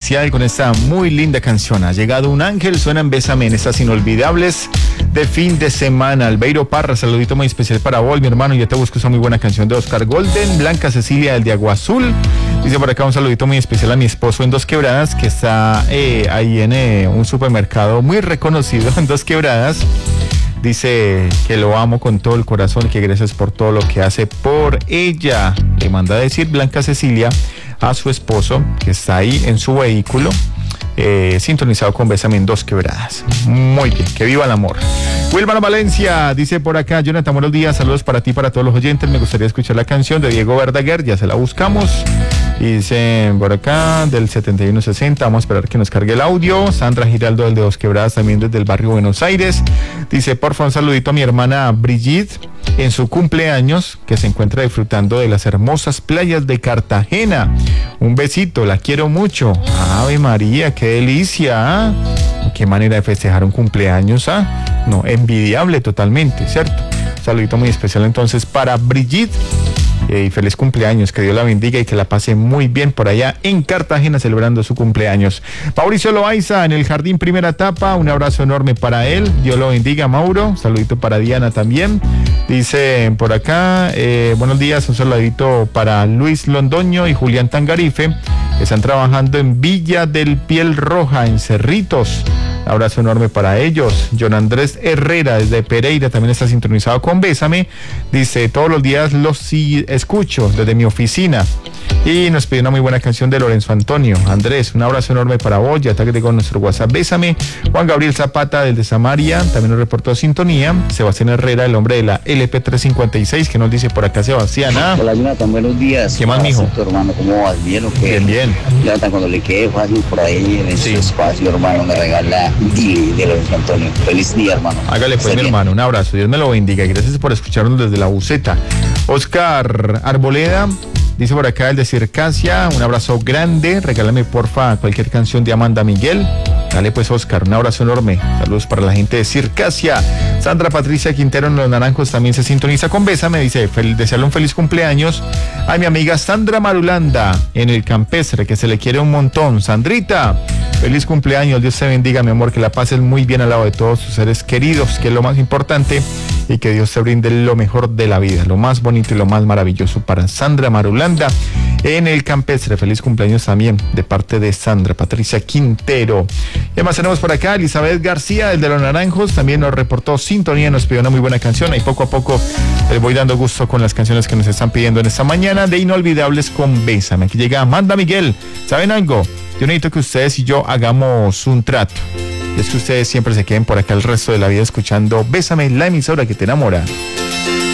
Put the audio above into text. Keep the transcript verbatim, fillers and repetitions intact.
especial con esta muy linda canción. Ha llegado un ángel, suenan Bésame en estas inolvidables de fin de semana. Albeiro Parra, saludito muy especial para vos, mi hermano. Ya te busco esa muy buena canción de Oscar Golden. Blanca Cecilia, el de Agua Azul. Dice por acá un saludito muy especial a mi esposo en Dos Quebradas, que está eh, ahí en eh, un supermercado muy reconocido en Dos Quebradas. Dice que lo amo con todo el corazón, que gracias por todo lo que hace por ella. Le manda a decir Blanca Cecilia a su esposo, que está ahí en su vehículo, eh, sintonizado con Bésame en Dos Quebradas. Muy bien, que viva el amor. Wilmar Valencia dice por acá: Jonathan, buenos días, saludos para ti, para todos los oyentes. Me gustaría escuchar la canción de Diego Verdaguer, ya se la buscamos. Y dice por acá del setenta y uno sesenta, vamos a esperar que nos cargue el audio. Sandra Giraldo, del de Dos Quebradas, también desde el barrio Buenos Aires. Dice, por favor, un saludito a mi hermana Brigitte en su cumpleaños, que se encuentra disfrutando de las hermosas playas de Cartagena. Un besito, la quiero mucho. Ave María, qué delicia, ¿eh? Qué manera de festejar un cumpleaños, ¿ah? ¿eh? No, envidiable totalmente, ¿cierto? Un saludito muy especial entonces para Brigitte. Eh, y feliz cumpleaños, que Dios la bendiga y que la pase muy bien por allá en Cartagena celebrando su cumpleaños. Mauricio Loaiza en el Jardín Primera Etapa, un abrazo enorme para él, Dios lo bendiga, Mauro. Saludito para Diana también. Dice por acá, eh, buenos días, un saludito para Luis Londoño y Julián Tangarife, que están trabajando en Villa del Piel Roja, en Cerritos. Un abrazo enorme para ellos. John Andrés Herrera desde Pereira también está sintonizado con Bésame. Dice, todos los días los sí escucho desde mi oficina. Y nos pide una muy buena canción de Lorenzo Antonio. Andrés, un abrazo enorme para vos. Ya te agregó nuestro WhatsApp Bésame. Juan Gabriel Zapata desde Samaria también nos reportó sintonía. Sebastián Herrera, el hombre de la L P trescientos cincuenta y seis, que nos dice por acá Sebastián. ¿Ah? Hola Jonathan, buenos días. ¿Qué más, mijo? Tu hermano, ¿cómo vas? ¿Bien o qué? Bien, bien. Jonathan, cuando le quede fácil por ahí en sí. su espacio, hermano, me regala y de Lorenzo Antonio. Feliz día, hermano. Hágale pues, mi hermano, un abrazo. Dios me lo bendiga y gracias por escucharnos desde la buceta. Oscar Arboleda dice por acá el de Circasia, un abrazo grande, regálame porfa cualquier canción de Amanda Miguel. Dale pues, Oscar, un abrazo enorme. Saludos para la gente de Circasia. Sandra Patricia Quintero en Los Naranjos también se sintoniza con Bésame. Dice, fel- desearle un feliz cumpleaños a mi amiga Sandra Marulanda en el Campestre, que se le quiere un montón. Sandrita, feliz cumpleaños, Dios te bendiga, mi amor, que la pases muy bien al lado de todos tus seres queridos, que es lo más importante, y que Dios te brinde lo mejor de la vida, lo más bonito y lo más maravilloso para Sandra Marulanda en el Campestre. Feliz cumpleaños también de parte de Sandra Patricia Quintero. Y además tenemos por acá Elizabeth García, el de Los Naranjos, también nos reportó sintonía, nos pidió una muy buena canción, y poco a poco les voy dando gusto con las canciones que nos están pidiendo en esta mañana de Inolvidables con Bésame. Aquí llega Amanda Miguel. ¿Saben algo? Yo necesito que ustedes y yo hagamos un trato. Y es que ustedes siempre se queden por acá el resto de la vida escuchando Bésame, la emisora que te enamora.